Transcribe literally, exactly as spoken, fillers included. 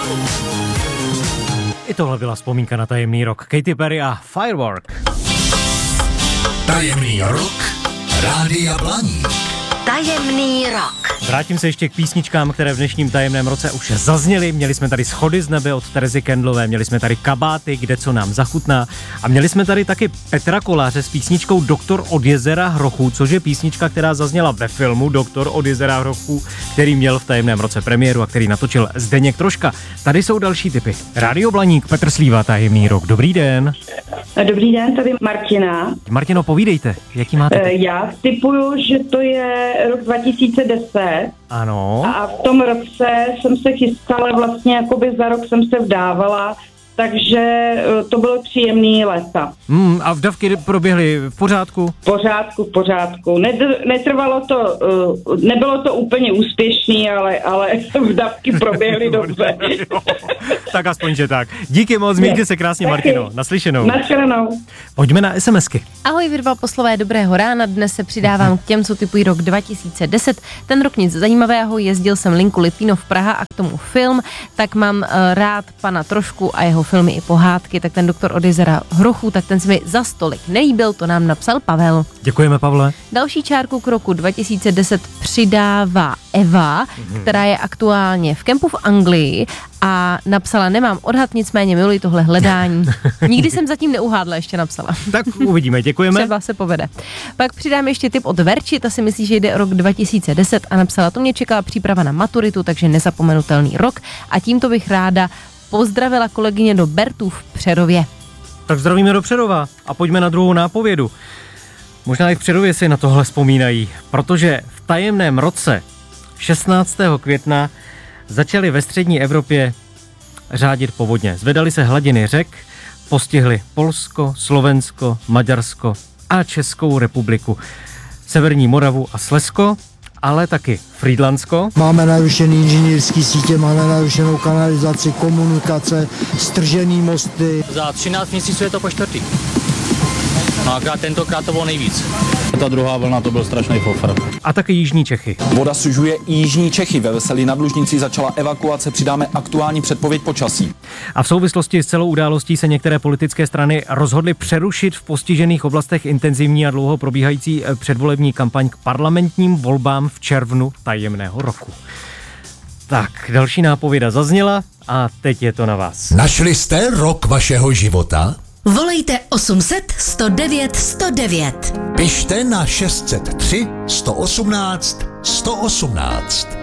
I tohle byla vzpomínka na tajemný rok. Katy Perry a Firework. Tajemný rok Rádia Blaník. Tajemný rok. Vrátím se ještě k písničkám, které v dnešním tajemném roce už zazněly. Měli jsme tady Schody z nebe od Terezy Kendlové, měli jsme tady Kabáty, Kde co nám zachutná a měli jsme tady taky Petra Koláře s písničkou Doktor od jezera Hrochů, což je písnička, která zazněla ve filmu Doktor od jezera Hrochů, který měl v tajemném roce premiéru a který natočil Zdeněk Troška. Tady jsou další tipy. Rádio Blaník, Petr Slíva, tajemný rok. Dobrý den. Dobrý den, tady Martina. Martino, povídejte, jaký máte tip? Já tipuju, že to je rok dva tisíce deset. Ano. A v tom roce jsem se chystala, vlastně jakoby za rok jsem se vdávala, takže to bylo příjemný léta. Hmm, a vdavky proběhly v pořádku? V pořádku, v pořádku. Netrvalo to, nebylo to úplně úspěšný, ale, ale vdavky proběhly dobře. Tak aspoň, že tak. Díky moc, mějte se krásně, Martino. Naslyšenou. Naschledanou. Pojďme na SMSky. Ahoj, Virba poslové, dobrého rána. Dnes se přidávám k těm, co typují rok dva tisíce deset. Ten rok nic zajímavého, jezdil jsem linku Litvínov Praha a k tomu film, tak mám uh, rád pana Trošku a jeho filmy i pohádky, tak ten Doktor od jezera Hrochů, tak ten se mi za stolik nelíbil, to nám napsal Pavel. Děkujeme, Pavle. Další čárku k roku dva tisíce deset přidává Eva, mm-hmm. která je aktuálně v kempu v Anglii a napsala, nemám odhad, nicméně miluji tohle hledání. Nikdy jsem zatím neuhádla, ještě napsala. Tak uvidíme, děkujeme. Třeba se povede. Pak přidám ještě tip od Verči, ta si myslí, že jde o rok dva tisíce deset a napsala, to mě čeká příprava na maturitu, takže nezapomenutelný rok a tímto bych ráda pozdravila kolegyně do Bertů v Přerově. Tak zdravíme do Přerova a pojďme na druhou nápovědu. Možná i v Přerově si na tohle vzpomínají, protože v tajemném roce šestnáctého května začaly ve střední Evropě řádit povodně. Zvedaly se hladiny řek, postihly Polsko, Slovensko, Maďarsko a Českou republiku, Severní Moravu a Slezsko, ale taky Frýdlantsko. Máme narušený inženýrský sítě, máme narušenou kanalizaci, komunikace, stržený mosty. Za třináct měsíců je to po čtvrtý. No a tentokrát to bylo nejvíc. Ta druhá vlna, to byl strašný fofr. A taky jižní Čechy. Voda sužuje i jižní Čechy. Ve Veselí nad Lužnicí začala evakuace, přidáme aktuální předpověď počasí. A v souvislosti s celou událostí se některé politické strany rozhodly přerušit v postižených oblastech intenzivní a dlouho probíhající předvolební kampaň k parlamentním volbám v červnu tajemného roku. Tak, další nápověda zazněla a teď je to na vás. Našli jste rok vašeho života? Volejte osm set sto devět sto devět. Pište na šest set tři sto osmnáct sto osmnáct.